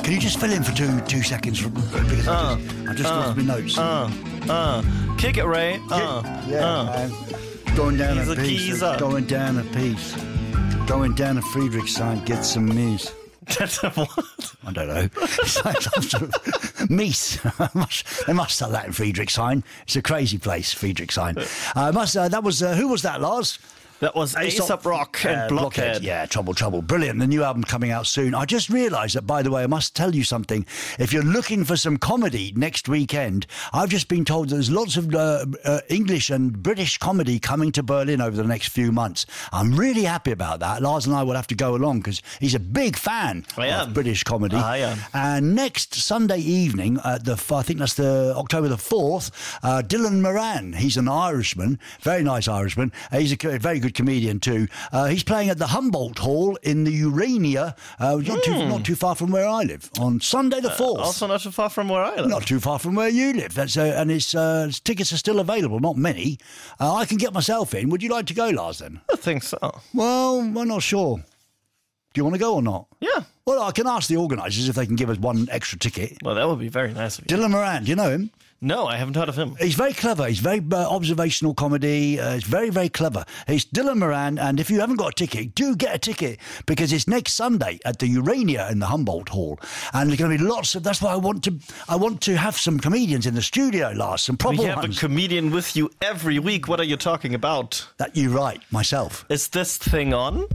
Can you just fill in for two seconds? Because I just lost my notes. Kick it, Ray. Man. Going down He's a a piece. geezer. Going down a piece. Going down a Friedrichshain, get some meat. That's a what? I don't know. It's like some sort of meat. They must sell that in Friedrichshain. It's a crazy place, Friedrichshain. That was who was that, Lars? That was Aesop Rock and Blockhead. Yeah, Trouble. Brilliant. The new album coming out soon. I just realised that, by the way, I must tell you something. If you're looking for some comedy next weekend, I've just been told that there's lots of English and British comedy coming to Berlin over the next few months. I'm really happy about that. Lars and I will have to go along because he's a big fan of British comedy. I am. And next Sunday evening, I think that's the October the 4th, Dylan Moran, he's an Irishman, very nice Irishman. He's a very good comedian too. He's playing at the Humboldt Hall in the Urania, not too far from where I live, on Sunday the 4th. Also not too far from where I live. Not too far from where you live. That's and his tickets are still available, not many. I can get myself in. Would you like to go, Lars, then? I think so. Well, I'm not sure. Do you want to go or not? Yeah. Well, I can ask the organisers if they can give us one extra ticket. Well, that would be very nice of you. Dylan Moran, do you know him? No, I haven't heard of him. He's very clever. He's very observational comedy. He's very, very clever. He's Dylan Moran, and if you haven't got a ticket, do get a ticket because it's next Sunday at the Urania in the Humboldt Hall, and there's going to be lots of. That's why I want to have some comedians in the studio, Lars. Some proper We have ones. a comedian with you every week. What are you talking about? That you're right, myself. Is this thing on?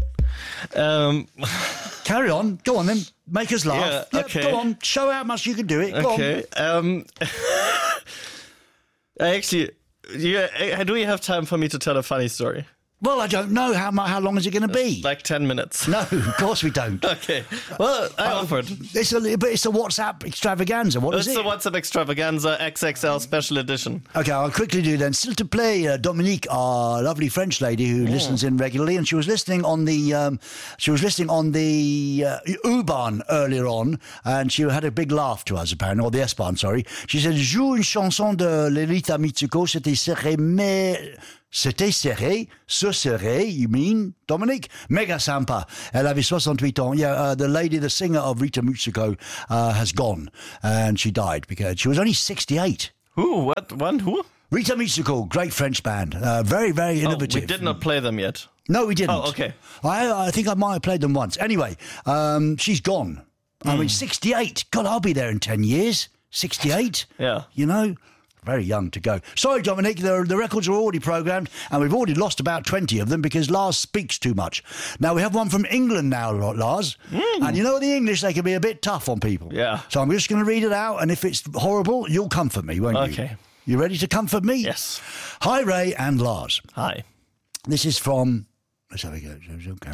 Carry on. Go on then. Make us laugh. Yeah, okay. Go on. Show how much you can do it. Go Okay. Actually, do we have time for me to tell a funny story? Well, I don't know. How long is it going to be? Like 10 minutes. No, of course we don't. Okay. Well, I offered. It's a WhatsApp extravaganza. What is It's it? the WhatsApp Extravaganza XXL Special Edition. Okay, I'll quickly do then. Still to play Dominique, our lovely French lady who listens in regularly, and she was listening on the U-Bahn earlier on, and she had a big laugh to us apparently, or the S-Bahn, sorry. She said, "Joue une chanson de Lolita Mitsuko, c'était serré, mais c'était serré, ce serré, you mean, Dominique? Mega sympa. Elle avait 68 ans. Yeah, the lady, the singer of Rita Mitsuko, has gone, and she died because she was only 68. Who? What? One? Who? Rita Mitsuko, great French band. Very, very innovative. We did not play them yet. No, we didn't. Oh, okay. I think I might have played them once. Anyway, she's gone. I mean, 68. God, I'll be there in 10 years. 68. Yeah. You know? Very young to go. Sorry, Dominic, the records are already programmed, and we've already lost about 20 of them because Lars speaks too much. Now, we have one from England now, Lars. And you know the English, they can be a bit tough on people. Yeah. So I'm just going to read it out, and if it's horrible, you'll comfort me, won't you? Okay. You ready to comfort me? Yes. Hi, Ray and Lars. Hi. This is from... Let's have a go.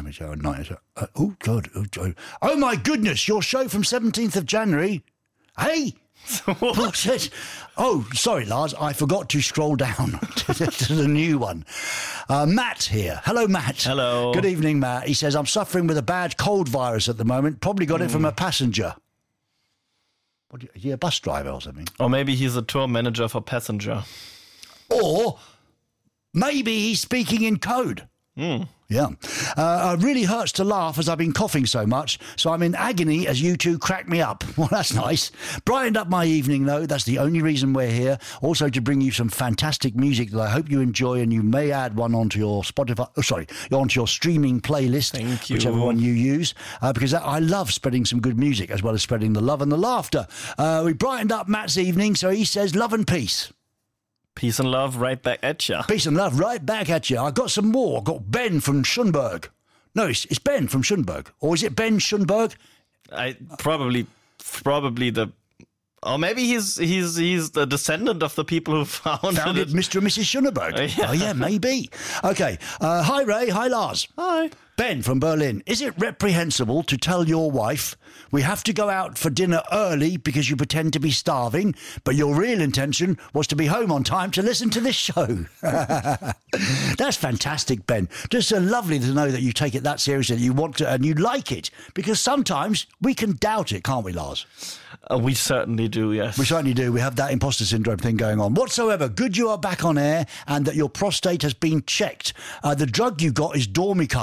Oh, God. Oh, my goodness. Your show from 17th of January. Hey. What's it? Oh, sorry, Lars. I forgot to scroll down to the new one. Matt here. Hello, Matt. Hello. Good evening, Matt. He says, I'm suffering with a bad cold virus at the moment. Probably got it from a passenger. What, is he a bus driver or something? Or maybe he's a tour manager for Passenger. Or maybe he's speaking in code. Yeah. It really hurts to laugh as I've been coughing so much, so I'm in agony as you two crack me up. Well, that's nice. Brightened up my evening, though. That's the only reason we're here. Also to bring you some fantastic music that I hope you enjoy, and you may add one onto your onto your streaming playlist. Thank you. Whichever one you use, because I love spreading some good music as well as spreading the love and the laughter. We brightened up Matt's evening, so he says love and peace. Peace and love right back at ya. Peace and love right back at you. I got some more. I got Ben from Schönberg. No, it's Ben from Schönberg. Or is it Ben Schönberg? Probably the... Or maybe he's the descendant of the people who founded it. Mr. and Mrs. Schönberg. Yeah. Oh, yeah, maybe. Okay. Hi, Ray. Hi, Lars. Hi. Ben from Berlin. Is it reprehensible to tell your wife we have to go out for dinner early because you pretend to be starving, but your real intention was to be home on time to listen to this show? That's fantastic, Ben. Just lovely to know that you take it that seriously, that you want to, and you like it, because sometimes we can doubt it, can't we, Lars? We certainly do, yes. We certainly do. We have that imposter syndrome thing going on. Whatsoever, good you are back on air and that your prostate has been checked. The drug you got is Dormicum. It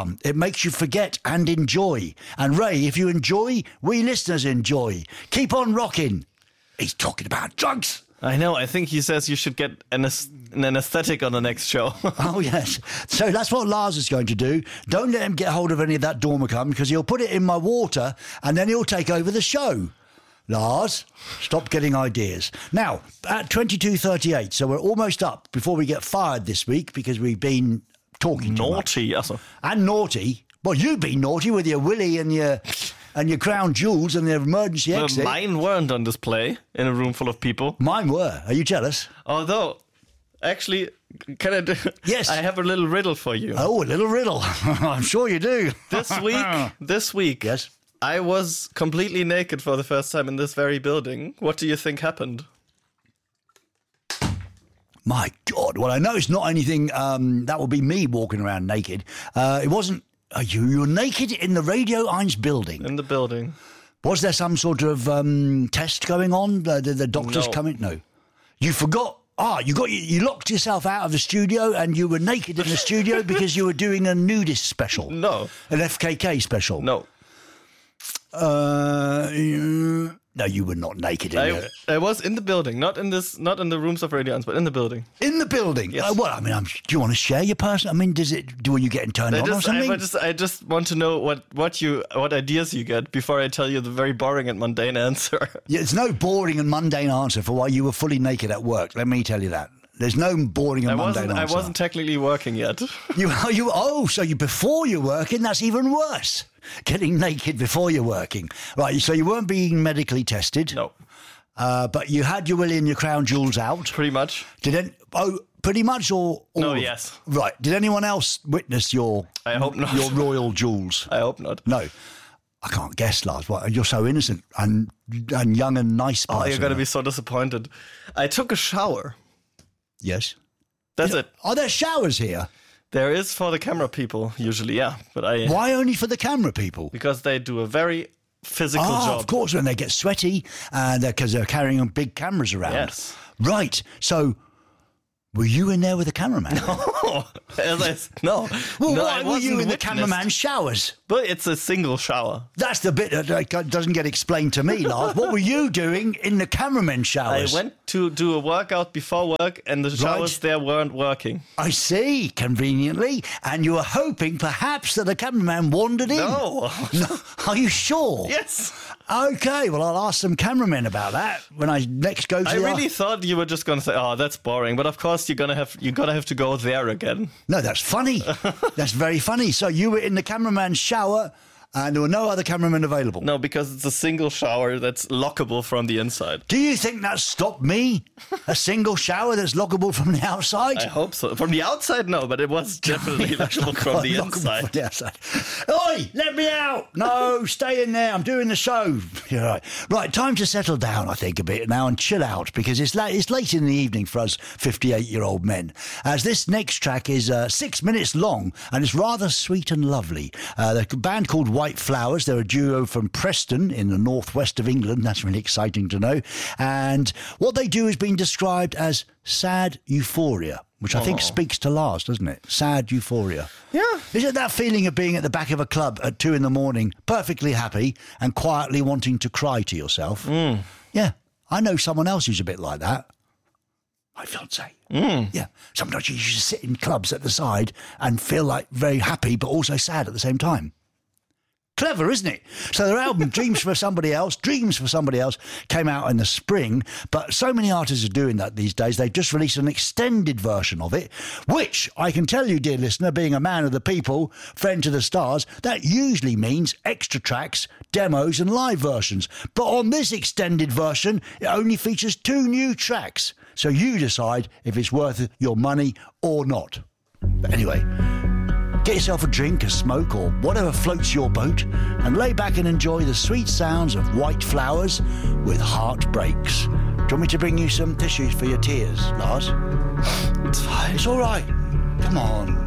makes you forget and enjoy. And Ray, if you enjoy, we listeners enjoy. Keep on rocking. He's talking about drugs. I know. I think he says you should get an anesthetic on the next show. Oh, yes. So that's what Lars is going to do. Don't let him get hold of any of that Dormicum because he'll put it in my water and then he'll take over the show. Lars, stop getting ideas. Now, at 22:38, so we're almost up before we get fired this week because we've been talking too much. Naughty, also. And naughty. Well, you've been naughty with your Willy and your crown jewels and the emergency exit. Mine weren't on display in a room full of people. Mine were. Are you jealous? Although, actually, can I do... Yes. I have a little riddle for you. Oh, a little riddle. I'm sure you do. This week, Yes. I was completely naked for the first time in this very building. What do you think happened? My God. Well, I know it's not anything that would be me walking around naked. It wasn't. You were naked in the Radio 1 building. In the building. Was there some sort of test going on? The doctors No. coming? No. You forgot. You locked yourself out of the studio and you were naked in the studio because you were doing a nudist special. No. An FKK special. No. No, you were not naked in there. I was in the building, not in the rooms of Radio 1, but in the building. In the building? Yes. Well, I mean, do you want to share your person? I mean, were you getting turned on or something? I just want to know what ideas you get before I tell you the very boring and mundane answer. Yeah, there's no boring and mundane answer for why you were fully naked at work. Let me tell you that. There's no boring and mundane answer. I wasn't technically working yet. So before you're working, that's even worse. Getting naked before you're working. Right, so you weren't being medically tested. No. But you had your Willy and your crown jewels out. Pretty much. Pretty much or No, yes. Right. Did anyone else witness your I hope not. your royal jewels? I hope not. No. I can't guess, Lars. What, you're so innocent and young and nice person. Oh, you're going to be so disappointed. I took a shower. Yes. That's it. Are there showers here? There is for the camera people, usually, yeah. But Why only for the camera people? Because they do a very physical job. Of course, when they get sweaty because they're carrying big cameras around. Yes. Right. So, were you in there with the cameraman? No. Well, No, why I were you wasn't in the witnessed. cameraman's showers? But it's a single shower. That's the bit that doesn't get explained to me, Lars. What were you doing in the cameraman's showers? I went to do a workout before work, and the showers there weren't working. I see, conveniently. And you were hoping perhaps that the cameraman wandered in. No. No. Are you sure? Yes. Okay, well, I'll ask some cameramen about that when I next go to I really thought you were just going to say, "Oh, that's boring," but of course you're gonna have to go there again. No, that's funny. That's very funny. So you were in the cameraman's shower and there were no other cameramen available? No, because it's a single shower that's lockable from the inside. Do you think that stopped me? A single shower that's lockable from the outside? I hope so. From the outside, no, but it was definitely lockable from the inside. From the outside. Oi, let me out! No, stay in there. I'm doing the show. You're right. Right, time to settle down, I think, a bit now and chill out because it's late in the evening for us 58-year-old men. As this next track is 6 minutes long and it's rather sweet and lovely. The band called White Flowers. They're a duo from Preston in the northwest of England. That's really exciting to know. And what they do has been described as sad euphoria, which I think speaks to Lars, doesn't it? Sad euphoria. Yeah. Is it that feeling of being at the back of a club at 2 a.m, perfectly happy and quietly wanting to cry to yourself? Yeah. I know someone else who's a bit like that. My fiancée. Yeah. Sometimes you just sit in clubs at the side and feel like very happy but also sad at the same time. Clever, isn't it? So their album Dreams for Somebody Else came out in the spring, but so many artists are doing that these days. They've just released an extended version of it, which I can tell you, dear listener, being a man of the people, friend to the stars, that usually means extra tracks, demos and live versions. But on this extended version, it only features 2 new tracks. So you decide if it's worth your money or not. But anyway, get yourself a drink, a smoke, or whatever floats your boat, and lay back and enjoy the sweet sounds of White Flowers with Heartbreaks. Do you want me to bring you some tissues for your tears, Lars? It's fine. It's all right. Come on.